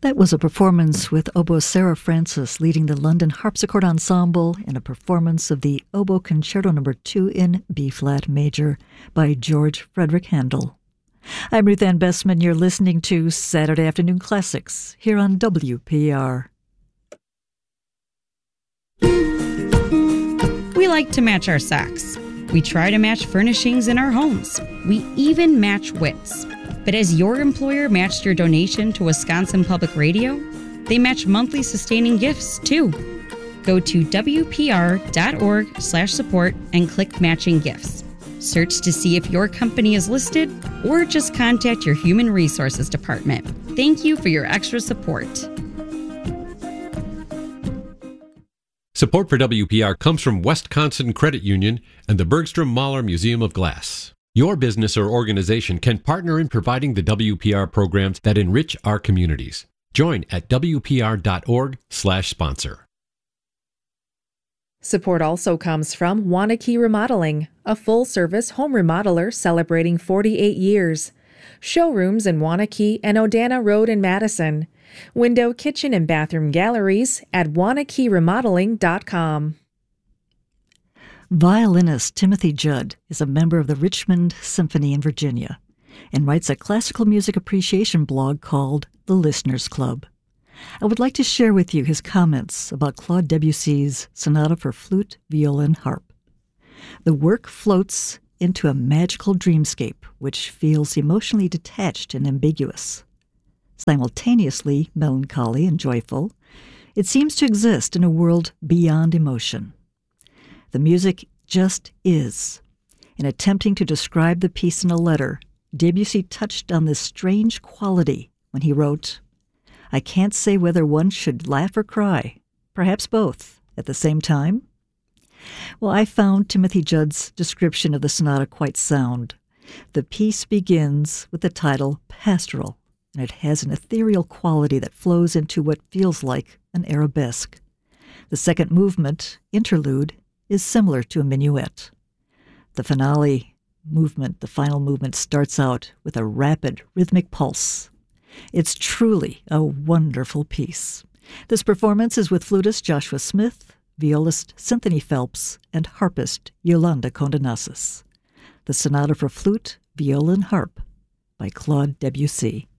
That was a performance with oboe Sarah Francis leading the London Harpsichord Ensemble in a performance of the Oboe Concerto No. 2 in B-flat major by George Frederick Handel. I'm Ruth Ann Bessman. You're listening to Saturday Afternoon Classics here on WPR. We like to match our socks. We try to match furnishings in our homes. We even match wits. But has your employer matched your donation to Wisconsin Public Radio? They match monthly sustaining gifts, too. Go to WPR.org/support and click Matching Gifts. Search to see if your company is listed, or just contact your Human Resources Department. Thank you for your extra support. Support for WPR comes from Wisconsin Credit Union and the Bergstrom Mahler Museum of Glass. Your business or organization can partner in providing the WPR programs that enrich our communities. Join at WPR.org/sponsor. Support also comes from Waunakee Remodeling, a full-service home remodeler celebrating 48 years. Showrooms in Waunakee and Odana Road in Madison. Window, kitchen, and bathroom galleries at WaunakeeRemodeling.com. Violinist Timothy Judd is a member of the Richmond Symphony in Virginia and writes a classical music appreciation blog called The Listeners Club. I would like to share with you his comments about Claude Debussy's Sonata for Flute, Viola, and Harp. The work floats into a magical dreamscape which feels emotionally detached and ambiguous. Simultaneously melancholy and joyful, it seems to exist in a world beyond emotion. The music just is. In attempting to describe the piece in a letter, Debussy touched on this strange quality when he wrote, "I can't say whether one should laugh or cry, perhaps both, at the same time." Well, I found Timothy Judd's description of the sonata quite sound. The piece begins with the title Pastoral, and it has an ethereal quality that flows into what feels like an arabesque. The second movement, Interlude, is similar to a minuet. The finale movement, the final movement, starts out with a rapid rhythmic pulse. It's truly a wonderful piece. This performance is with flutist Joshua Smith, violist Cynthia Phelps, and harpist Yolanda Condenasis. The Sonata for Flute, Viola, and Harp by Claude Debussy.